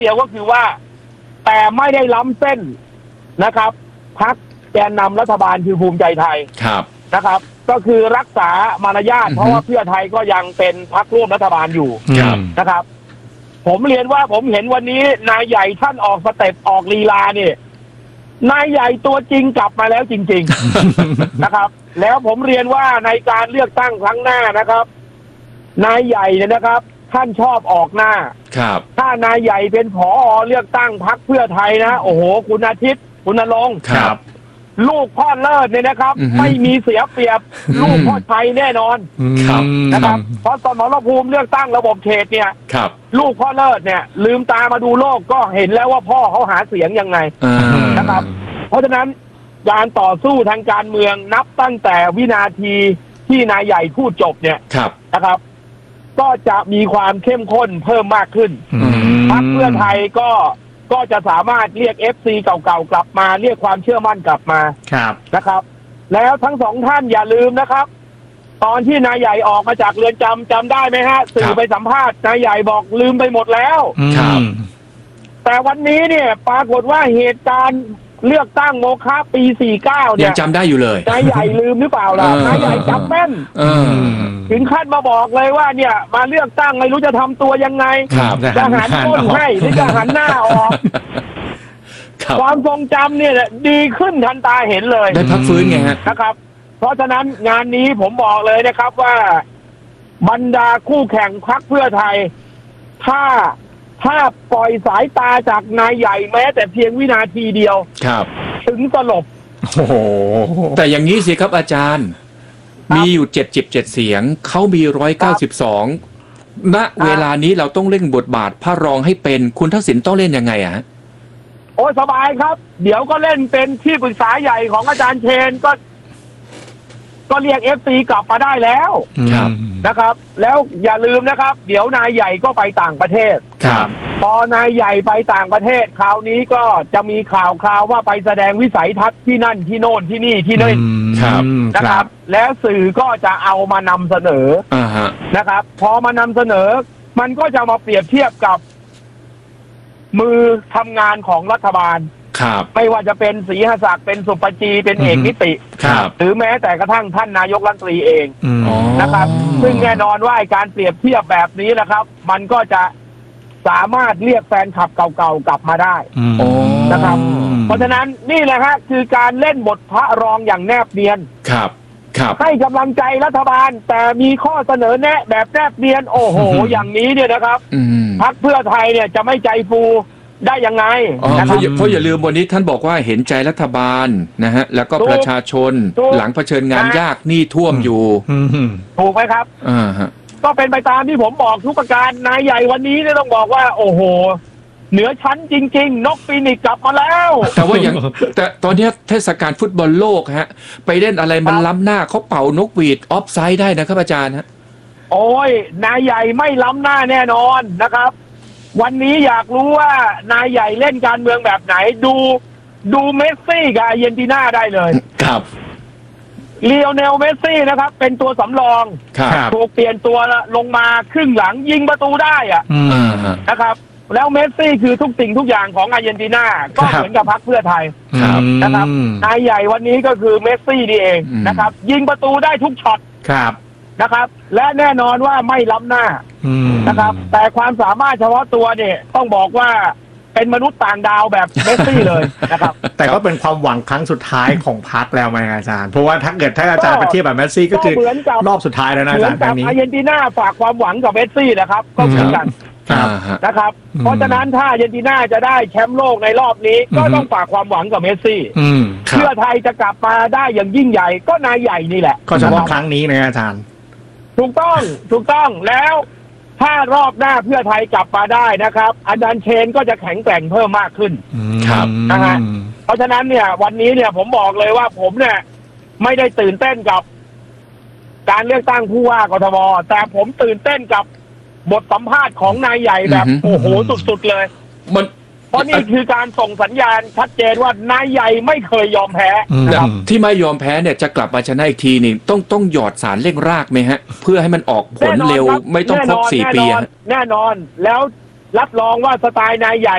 เดียวก็คือว่าแต่ไม่ได้ล้ำเส้นนะครับพรรคแกนนำรัฐบาลคือภูมิใจไทยครับนะครับก็คือรักษามารยาทเพราะว่าเพื่อไทยก็ยังเป็นพรรคร่วมรัฐบาลอยู่นะครับผมเรียนว่าผมเห็นวันนี้นายใหญ่ท่านออกสเต็ปออกลีลาเนี่ยนายใหญ่ตัวจริงกลับมาแล้วจริงๆ นะครับแล้วผมเรียนว่าในการเลือกตั้งครั้งหน้านะครับนายใหญ่เนี่ยนะครับท่านชอบออกหน้าครับถ้านายใหญ่เป็นผอ.เลือกตั้งพรรคเพื่อไทยนะโอ้โหคุณอาทิตย์คุณณรงค์ครับลูกพ่อเลิศเนี่ยนะครับไม่มีเสียเปรียบลูกพ่อชัยแน่นอนครับนะครับเพราะสมรภูมิเลือกตั้งระบบเขตเนี่ยครับลูกพ่อเลิศเนี่ยลืมตามาดูโลกก็เห็นแล้วว่าพ่อเขาหาเสียงยังไงนะครับเพราะฉะนั้นการต่อสู้ทางการเมืองนับตั้งแต่วินาทีที่นายใหญ่พูดจบเนี่ยนะครับก็จะมีความเข้มข้นเพิ่มมากขึ้นพรรคเพื่อไทยก็จะสามารถเรียก FC เก่าๆกลับมาเรียกความเชื่อมั่นกลับมานะครับแล้วทั้งสองท่านอย่าลืมนะครับตอนที่นายใหญ่ออกมาจากเรือนจำได้ไหมฮะสื่อไปสัมภาษณ์นายใหญ่บอกลืมไปหมดแล้วแต่วันนี้เนี่ยปรากฏว่าเหตุการณ์เลือกตั้งโมฆะปี49เนี่ยยังจำได้อยู่เลยนายใหญ่ลืมหรือเปล่าล่ะนายใหญ่จำแม่นถึงขั้นมาบอกเลยว่าเนี่ยมาเลือกตั้งไม่รู้จะทำตัวยังไงจะหันก้นให้หรือจะหันหน้าออกความทรงจำเนี่ยดีขึ้นทันตาเห็นเลยได้พักฟื้นไงฮะนะครับเพราะฉะนั้นงานนี้ผมบอกเลยนะครับว่าบรรดาคู่แข่งพรรคเพื่อไทยถ้าปล่อยสายตาจากนายใหญ่แม้แต่เพียงวินาทีเดียวถึงสลบโอ้โหแต่อย่างนี้สิครับอาจารย์มีอยู่77เสียงเขามี192ณเวลานี้เราต้องเล่นบทบาทพระรองให้เป็นคุณทักษิณต้องเล่นยังไงอะโอ้สบายครับเดี๋ยวก็เล่นเป็นที่ปรึกษาใหญ่ของอาจารย์เชนก็เรียก FC กลับมาได้แล้วนะครับแล้วอย่าลืมนะครับเดี๋ยวนายใหญ่ก็ไปต่างประเทศพอนายใหญ่ไปต่างประเทศคราวนี้ก็จะมีข่าวว่าไปแสดงวิสัยทัศน์ที่นั่นที่โน่นที่นี่ที่นั่นนะครับแล้วสื่อก็จะเอามานำเสนอนะครับพอมานำเสนอมันก็จะมาเปรียบเทียบกับมือทำงานของรัฐบาลไม่ว่าจะเป็นศรีหศักดิ์เป็นสุปจีเป็นเอกนิติหรือแม้แต่กระทั่งท่านนายกรัฐมนตรีเองนะครับซึ่งแน่นอนว่าการเปรียบเทียบแบบนี้นะครับมันก็จะสามารถเรียกแฟนคลับเก่าๆกลับมาได้นะครับเพราะฉะนั้นนี่แหละฮะคือการเล่นบทพระรองอย่างแนบเนียนให้กำลังใจรัฐบาลแต่มีข้อเสนอแนะแบบแนบเนียนโอ้โหอย่างนี้เนี่ยนะครับพรรคเพื่อไทยเนี่ยจะไม่ใจฟูได้ยังไงเพราะอย่าลืมวันนี้ท่านบอกว่าเห็นใจรัฐบาลนะฮะแล้วก็ประชาชนหลังเผชิญงานยากหนี้ท่วมอยู่ถูกไหมครับก็เป็นไปตามที่ผมบอกทุกประการนายใหญ่วันนี้เนี่ยต้องบอกว่าโอ้โหเหนือชั้นจริงๆนกฟีนิกซ์กลับมาแล้วแต่ว่าอย่างแต่ตอนนี้เทศกาลฟุตบอลโลกฮะไปเล่นอะไรมันล้ำหน้าเขาเป่านกหวีดออฟไซด์ได้นะครับอาจารย์ฮะโอ้ยนายใหญ่ไม่ล้ำหน้าแน่นอนนะครับวันนี้อยากรู้ว่านายใหญ่เล่นการเมืองแบบไหนดูเมสซี่กับอาร์เจนตินาได้เลยครับลีโอเนลเมสซี่นะครับเป็นตัวสำรองถูกเปลี่ยนตัวลงมาครึ่งหลังยิงประตูได้อะนะครับแล้วเมสซี่คือทุกสิ่งทุกอย่างของอาร์เจนตินาก็เหมือนกับพรรคเพื่อไทยนะครับนายใหญ่วันนี้ก็คือเมสซี่นี่เองนะครับยิงประตูได้ทุกช็อตนะครับและแน่นอนว่าไม่ล้ำหน้านะครับแต่ความสามารถเฉพาะตัวเนี่ยต้องบอกว่าเป็นมนุษย์ต่างดาวแบบเมสซี่เลยนะครับแต่ก็เป็นความหวังครั้งสุดท้ายของพรรคแล้วไหมอาจารย์เพราะว่าถ้าอาจารย์ไปเทียบแบบเมสซี่ก็คือรอบสุดท้ายแล้วนะอาจารย์แบบนี้อาร์เจนตินาฝากความหวังกับเมสซี่นะครับก็เหมือนกันนะครับเพราะฉะนั้นถ้าอาร์เจนตินาจะได้แชมป์โลกในรอบนี้ก็ต้องฝากความหวังกับเมสซี่เพื่อไทยจะกลับมาได้อย่างยิ่งใหญ่ก็นายใหญ่นี่แหละก็เฉพาะครั้งนี้นะอาจารย์ถูกต้องแล้วถ้ารอบหน้าเพื่อไทยกลับมาได้นะครับอาจารย์เชนก็จะแข็งแกร่งเพิ่มมากขึ้นนะฮะเพราะฉะนั้นเนี่ยวันนี้เนี่ยผมบอกเลยว่าผมเนี่ยไม่ได้ตื่นเต้นกับการเลือกตั้งผู้ว่ากทมแต่ผมตื่นเต้นกับบทสัมภาษณ์ของนายใหญ่แบบโอ้โหสุดๆเลยเพราะนี่คือการส่งสัญญาณชัดเจนว่านายใหญ่ไม่เคยยอมแพ้นะครับที่ไม่ยอมแพ้เนี่ยจะกลับมาชนะอีกทีนี่ต้องหยอดสารเร่งรากไหมฮะเพื่อให้มันออกผลเร็วไม่ต้องครบ4 ปีแน่นอนแล้วรับรองว่าสไตล์นายใหญ่